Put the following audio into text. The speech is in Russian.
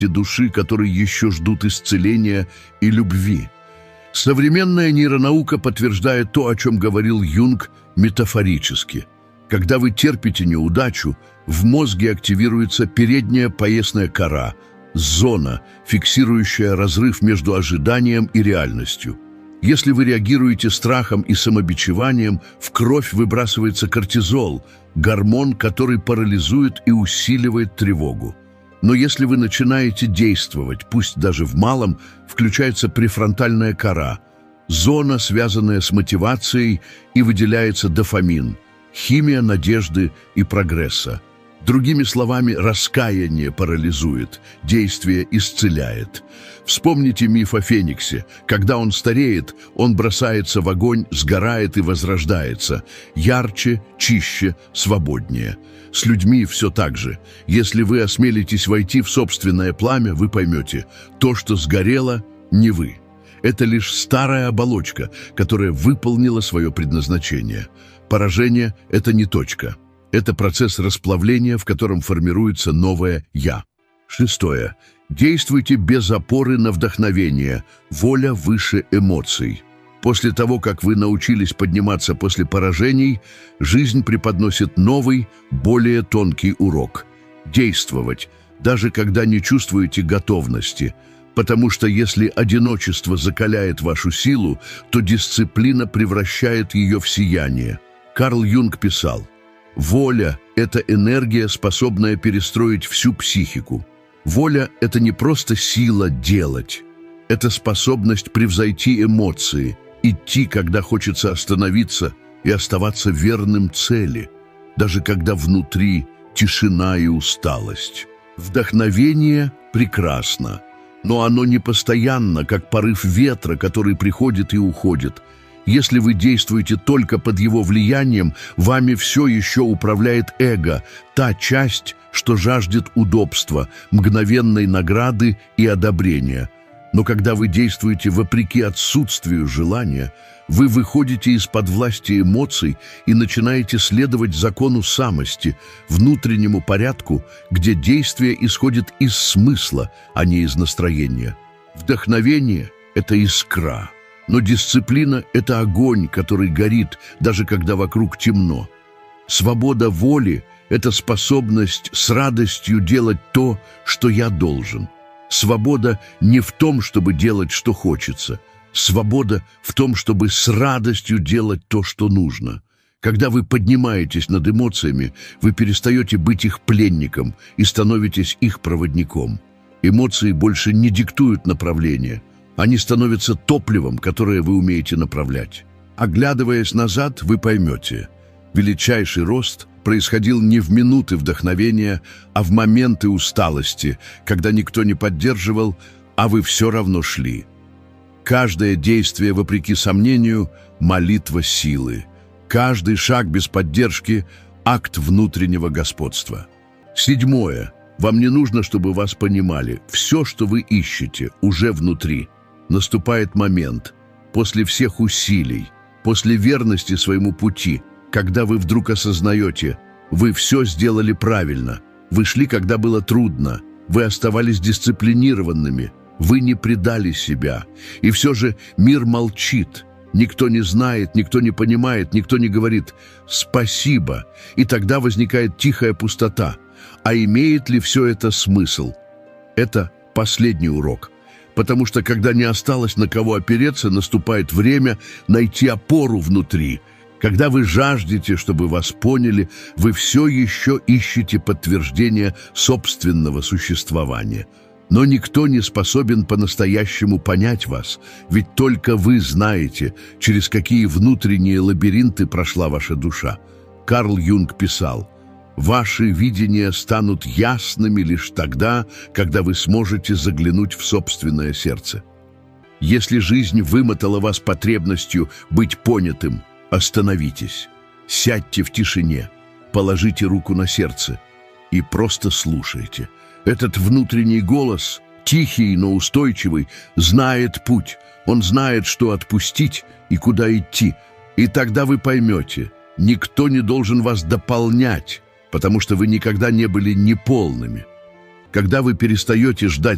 души, которые еще ждут исцеления и любви. Современная нейронаука подтверждает то, о чем говорил Юнг, метафорически. Когда вы терпите неудачу, в мозге активируется передняя поясная кора, зона, фиксирующая разрыв между ожиданием и реальностью. Если вы реагируете страхом и самобичеванием, в кровь выбрасывается кортизол, гормон, который парализует и усиливает тревогу. Но если вы начинаете действовать, пусть даже в малом, включается префронтальная кора, зона, связанная с мотивацией, и выделяется дофамин, химия надежды и прогресса. Другими словами, раскаяние парализует, действие исцеляет. Вспомните миф о Фениксе. Когда он стареет, он бросается в огонь, сгорает и возрождается. Ярче, чище, свободнее. С людьми все так же. Если вы осмелитесь войти в собственное пламя, вы поймете, то, что сгорело, не вы. Это лишь старая оболочка, которая выполнила свое предназначение. Поражение – это не точка. Это процесс расплавления, в котором формируется новое «я». 6. Действуйте без опоры на вдохновение. Воля выше эмоций. После того, как вы научились подниматься после поражений, жизнь преподносит новый, более тонкий урок. Действовать, даже когда не чувствуете готовности. Потому что если одиночество закаляет вашу силу, то дисциплина превращает ее в сияние. Карл Юнг писал: «Воля – это энергия, способная перестроить всю психику. Воля – это не просто сила делать. Это способность превзойти эмоции, идти, когда хочется остановиться, и оставаться верным цели, даже когда внутри тишина и усталость. Вдохновение прекрасно, но оно не постоянно, как порыв ветра, который приходит и уходит. Если вы действуете только под его влиянием, вами все еще управляет эго, та часть, что жаждет удобства, мгновенной награды и одобрения. Но когда вы действуете вопреки отсутствию желания, вы выходите из-под власти эмоций и начинаете следовать закону самости, внутреннему порядку, где действие исходит из смысла, а не из настроения. Вдохновение – это искра. Но дисциплина – это огонь, который горит, даже когда вокруг темно. Свобода воли – это способность с радостью делать то, что я должен. Свобода не в том, чтобы делать, что хочется. Свобода в том, чтобы с радостью делать то, что нужно. Когда вы поднимаетесь над эмоциями, вы перестаете быть их пленником и становитесь их проводником. Эмоции больше не диктуют направление. Они становятся топливом, которое вы умеете направлять. Оглядываясь назад, вы поймете, величайший рост происходил не в минуты вдохновения, а в моменты усталости, когда никто не поддерживал, а вы все равно шли. Каждое действие, вопреки сомнению, молитва силы. Каждый шаг без поддержки – акт внутреннего господства. 7. Вам не нужно, чтобы вас понимали. Все, что вы ищете, уже внутри. Наступает момент, после всех усилий, после верности своему пути, когда вы вдруг осознаете, вы все сделали правильно, вы шли, когда было трудно, вы оставались дисциплинированными, вы не предали себя. И все же мир молчит, никто не знает, никто не понимает, никто не говорит «спасибо», и тогда возникает тихая пустота. А имеет ли все это смысл? Это последний урок. Потому что, когда не осталось на кого опереться, наступает время найти опору внутри. Когда вы жаждете, чтобы вас поняли, вы все еще ищете подтверждение собственного существования. Но никто не способен по-настоящему понять вас, ведь только вы знаете, через какие внутренние лабиринты прошла ваша душа. Карл Юнг писал: «Ваши видения станут ясными лишь тогда, когда вы сможете заглянуть в собственное сердце». Если жизнь вымотала вас потребностью быть понятым, остановитесь, сядьте в тишине, положите руку на сердце и просто слушайте. Этот внутренний голос, тихий, но устойчивый, знает путь, он знает, что отпустить и куда идти. И тогда вы поймете, никто не должен вас дополнять, потому что вы никогда не были неполными. Когда вы перестаете ждать